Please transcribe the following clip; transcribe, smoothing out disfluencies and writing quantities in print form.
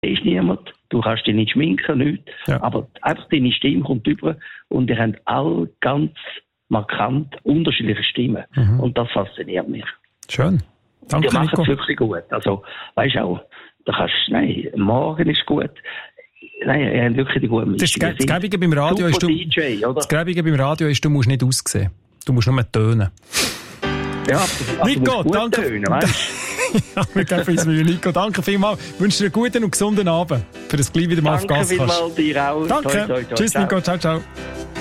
ist niemand, du kannst dich nicht schminken, nichts. Ja. Aber einfach deine Stimme kommt rüber und ihr habt alle ganz markant unterschiedliche Stimmen. Und das fasziniert mich. Schön. Danke, die machen Nico. es wirklich gut. Also, weißt du auch, da kannst du, nein, morgen ist gut. Nein, er hat wirklich die gute Mischung. Das Gäbige beim Radio ist, du musst nicht aussehen. Du musst nur tönen. Ja, aber Nico, danke. Tönen, weißt? Ja, wir geben uns Mühe. Nico, danke vielmals. Ich wünsche dir einen guten und gesunden Abend. Für das gleich wieder mal auf Gas kannst. Danke vielmals dir auch. Danke. Toi, toi, toi. Tschüss, Ciao. Nico. Ciao, ciao.